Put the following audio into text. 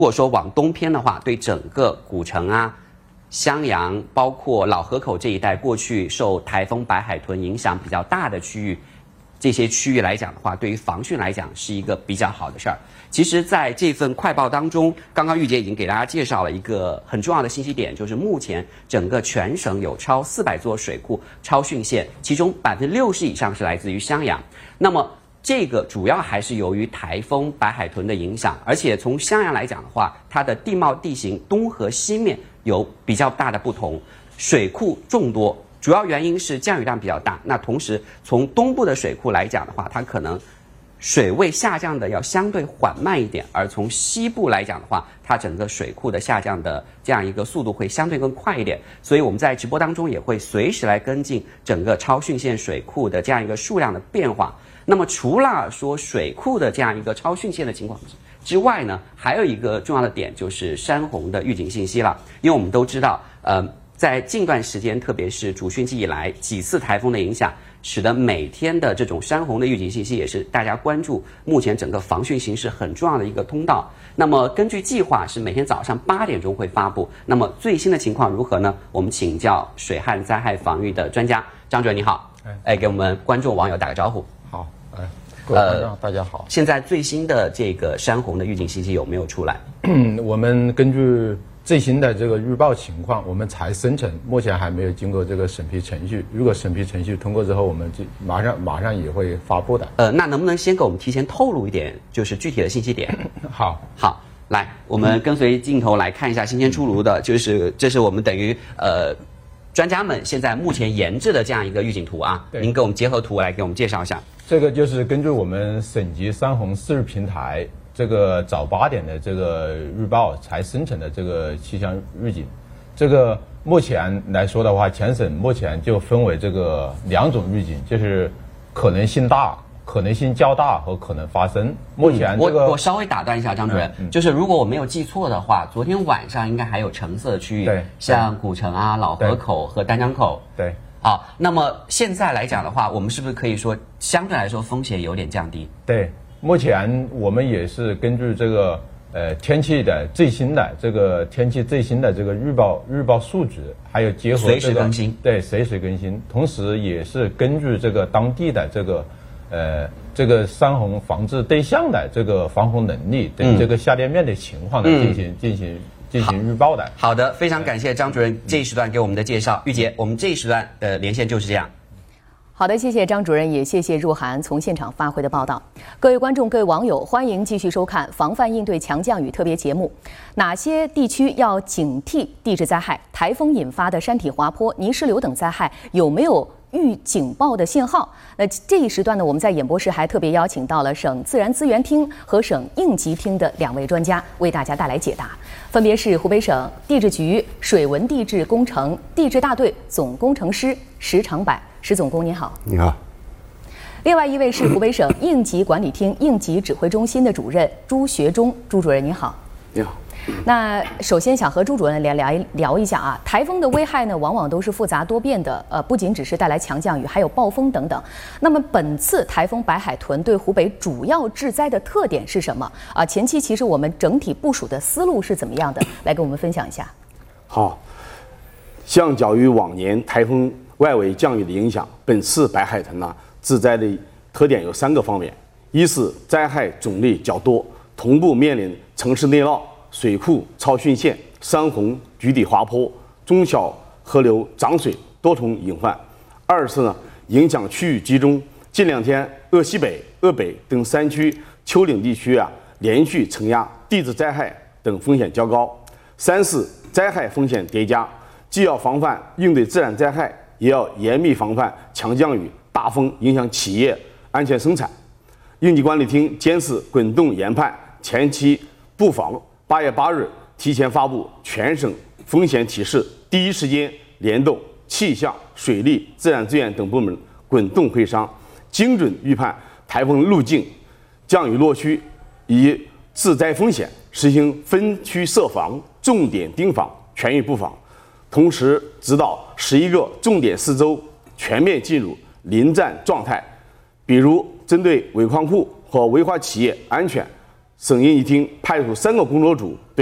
如果说往东偏的话，对整个古城啊、襄阳，包括老河口这一带，过去受台风白海豚影响比较大的区域，这些区域来讲的话，对于防汛来讲是一个比较好的事儿。其实，在这份快报当中，刚刚玉姐已经给大家介绍了一个很重要的信息点，就是目前整个全省有超400座水库超汛线，其中60%以上是来自于襄阳。那么这个主要还是由于台风白海豚的影响，而且从襄阳来讲的话，它的地貌地形东和西面有比较大的不同，水库众多，主要原因是降雨量比较大。那同时从东部的水库来讲的话，它可能水位下降的要相对缓慢一点，而从西部来讲的话，它整个水库的下降的这样一个速度会相对更快一点。所以我们在直播当中也会随时来跟进整个超汛线水库的这样一个数量的变化。那么除了说水库的这样一个超汛线的情况之外呢，还有一个重要的点就是山洪的预警信息了。因为我们都知道，在近段时间，特别是主汛期以来几次台风的影响，使得每天的这种山洪的预警信息也是大家关注目前整个防汛形势很重要的一个通道。那么根据计划是每天早上8点钟会发布。那么最新的情况如何呢？我们请教水旱灾害防御的专家张主任，你好，给我们观众网友打个招呼。 好，各位观众大家好。 现在最新的这个山洪的预警信息有没有出来？ 我们根据最新的这个预报情况，我们才生成，目前还没有经过这个审批程序。如果审批程序通过之后，我们就马上也会发布的。 那能不能先给我们提前透露一点，就是具体的信息点？ 好， 来，我们跟随镜头来看一下新鲜出炉的，就是这是我们等于专家们现在目前研制的这样一个预警图啊。您给我们结合图来给我们介绍一下。 这个就是根据我们省级山洪4日平台这个早8点的这个预报才生成的这个气象预警。这个目前来说的话，全省目前就分为这个2种预警，就是可能性大、可能性较大和可能发生。目前这个我稍微打断一下张主任，就是如果我没有记错的话，昨天晚上应该还有橙色的区域，像古城啊、老河口和丹江口。 对。 好，那么现在来讲的话，我们是不是可以说相对来说风险有点降低？ 对，目前我们也是根据这个天气的最新的这个预报数据，还有结合随时更新， 对，随时更新，同时也是根据这个当地的这个山洪防治对象的这个防洪能力等这个下跌面的情况呢进行预报的。 好的，非常感谢张主任这一时段给我们的介绍。玉洁，我们这一时段的连线就是这样。 好的，谢谢张主任，也谢谢若涵从现场发回的报道。各位观众、各位网友，欢迎继续收看《防范应对强降雨》特别节目。哪些地区要警惕地质灾害？台风引发的山体滑坡、泥石流等灾害有没有预警报的信号？这一时段呢，我们在演播室还特别邀请到了省自然资源厅和省应急厅的2位专家，为大家带来解答，分别是湖北省地质局水文地质工程地质大队总工程师石长柏。石总工您好。 你好。 另外一位是湖北省应急管理厅应急指挥中心的主任朱学忠，朱主任您好。 你好。 那首先想和朱主任聊一下啊，台风的危害呢，往往都是复杂多变的，不仅只是带来强降雨，还有暴风等等。那么本次台风白海豚对湖北主要致灾的特点是什么啊？前期其实我们整体部署的思路是怎么样的？来跟我们分享一下。 好，相较于往年台风外围降雨的影响，本次白海豚致灾的特点有3个方面：一是灾害种类较多，同步面临城市内涝、水库超汛线、山洪、局地滑坡、中小河流涨水多重隐患；二是影响区域集中，近2天鄂西北、鄂北等山区、丘陵地区连续承压，地质灾害等风险较高；三是灾害风险叠加，既要防范应对自然灾害，也要严密防范强降雨、大风影响企业安全生产。应急管理厅监视滚动研判前期布防，8月8日提前发布全省风险提示，第一时间联动气象、水利、自然资源等部门滚动会商，精准预判台风路径、降雨落区以致灾风险，实行分区设防、重点盯防、全域布防。同时指导11个重点市州全面进入临战状态，比如针对尾矿库或危化企业安全省营一厅派出3个工作组。